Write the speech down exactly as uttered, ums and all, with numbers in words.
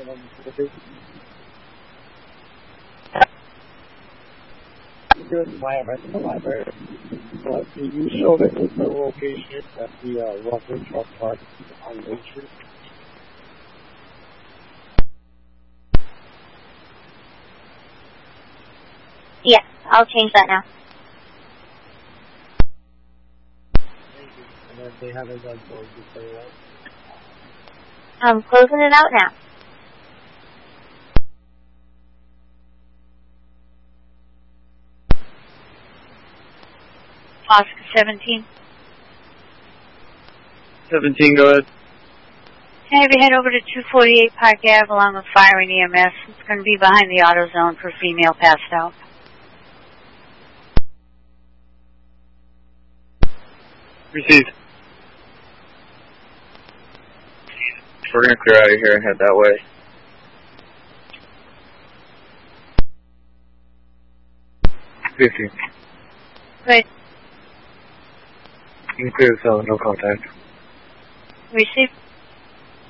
Good, my rental library. But can you show that it's the location at the uh, Russell Truck Park on Main Street? Yes, I'll change that now. Thank you. And then they haven't done so, you say that? I'm closing it out now. Oscar seventeen. seventeen, go ahead. Have you head over to two forty-eight Park Ave along with Fire and E M S. It's going to be behind the auto zone for female passed out. Received. We're going to clear out of here and head that way. fifty. Good. You can clear the cell, no contact. Received.